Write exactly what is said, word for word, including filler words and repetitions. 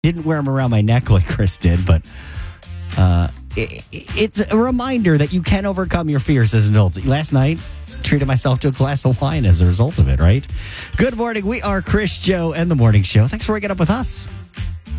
Didn't wear them around my neck like Chris did, but uh, it, it's a reminder that you can overcome your fears as an adult. Last night, treated myself to a glass of wine as a result of it, right? Good morning. We are Chris, Joe, and The Morning Show. Thanks for waking up with us.